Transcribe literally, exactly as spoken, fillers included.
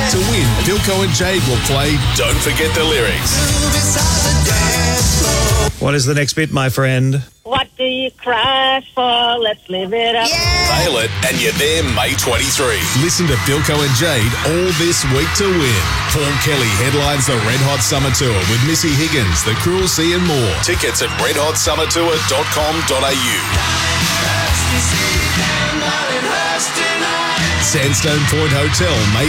To win, Philco and Jade will play Don't Forget the Lyrics. What is the next bit, my friend? What do you cry for? Let's live it up. Yeah. Nail it and you're there May twenty-third. Listen to Philco and Jade all this week to win. Paul Kelly headlines the Red Hot Summer Tour with Missy Higgins, The Cruel Sea and more. Tickets at red hot summer tour dot com dot a u. Sandstone Point Hotel, May